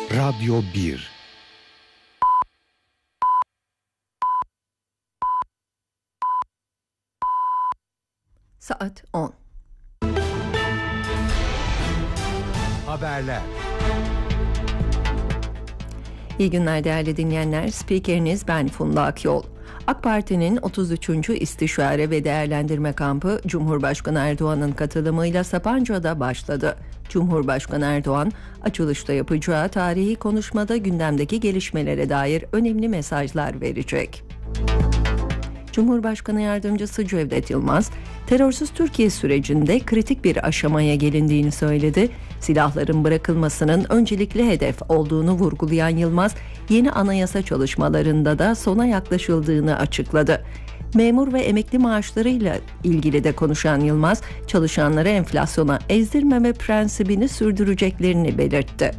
Radyo 1. Saat 10. Haberler. İyi günler değerli dinleyenler. Spikeriniz ben Funda Akyol. AK Parti'nin 33. İstişare ve Değerlendirme Kampı Cumhurbaşkanı Erdoğan'ın katılımıyla Sapanca'da başladı. Cumhurbaşkanı Erdoğan açılışta yapacağı tarihi konuşmada gündemdeki gelişmelere dair önemli mesajlar verecek. Cumhurbaşkanı Yardımcısı Cevdet Yılmaz, terörsüz Türkiye sürecinde kritik bir aşamaya gelindiğini söyledi. Silahların bırakılmasının öncelikli hedef olduğunu vurgulayan Yılmaz, yeni anayasa çalışmalarında da sona yaklaşıldığını açıkladı. Memur ve emekli maaşlarıyla ilgili de konuşan Yılmaz, çalışanları enflasyona ezdirmeme prensibini sürdüreceklerini belirtti.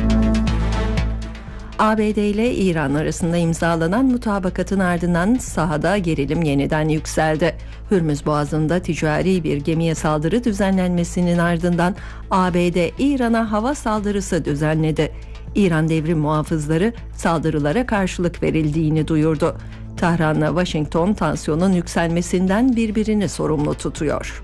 ABD ile İran arasında imzalanan mutabakatın ardından sahada gerilim yeniden yükseldi. Hürmüz Boğazı'nda ticari bir gemiye saldırı düzenlenmesinin ardından ABD İran'a hava saldırısı düzenledi. İran devrim muhafızları saldırılara karşılık verildiğini duyurdu. Tahran'la Washington tansiyonun yükselmesinden birbirini sorumlu tutuyor.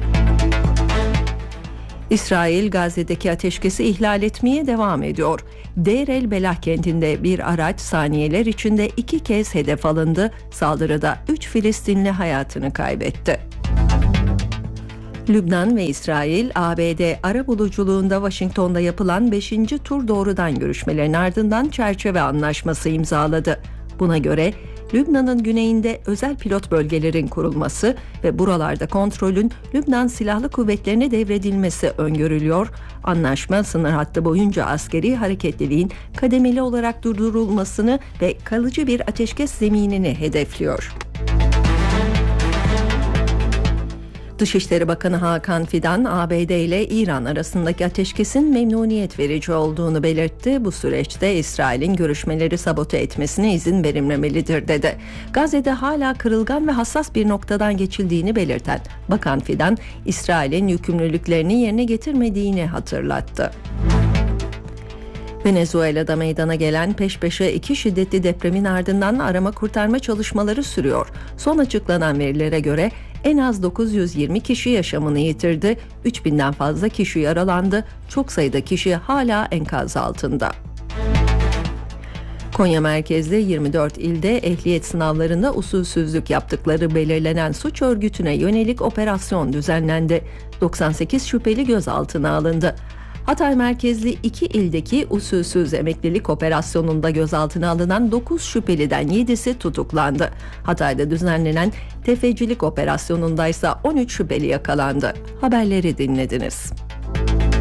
İsrail Gazze'deki ateşkesi ihlal etmeye devam ediyor. Deir el Belah kentinde bir araç saniyeler içinde 2 kez hedef alındı. Saldırıda 3 Filistinli hayatını kaybetti. Lübnan ve İsrail, ABD arabuluculuğunda Washington'da yapılan 5. tur doğrudan görüşmelerin ardından çerçeve anlaşması imzaladı. Buna göre Lübnan'ın güneyinde özel pilot bölgelerin kurulması ve buralarda kontrolün Lübnan Silahlı Kuvvetlerine devredilmesi öngörülüyor. Anlaşma sınır hattı boyunca askeri hareketliliğin kademeli olarak durdurulmasını ve kalıcı bir ateşkes zeminini hedefliyor. Dışişleri Bakanı Hakan Fidan, ABD ile İran arasındaki ateşkesin memnuniyet verici olduğunu belirtti. Bu süreçte İsrail'in görüşmeleri sabote etmesine izin verilmemelidir dedi. Gazze'de hala kırılgan ve hassas bir noktadan geçildiğini belirten Bakan Fidan, İsrail'in yükümlülüklerini yerine getirmediğini hatırlattı. Venezuela'da meydana gelen peş peşe 2 şiddetli depremin ardından arama kurtarma çalışmaları sürüyor. Son açıklanan verilere göre en az 920 kişi yaşamını yitirdi, 3000'den fazla kişi yaralandı, çok sayıda kişi hala enkaz altında. Konya merkezli 24 ilde ehliyet sınavlarında usulsüzlük yaptıkları belirlenen suç örgütüne yönelik operasyon düzenlendi. 98 şüpheli gözaltına alındı. Hatay merkezli 2 ildeki usulsüz emeklilik operasyonunda gözaltına alınan 9 şüpheliden 7'si tutuklandı. Hatay'da düzenlenen tefecilik operasyonundaysa 13 şüpheli yakalandı. Haberleri dinlediniz.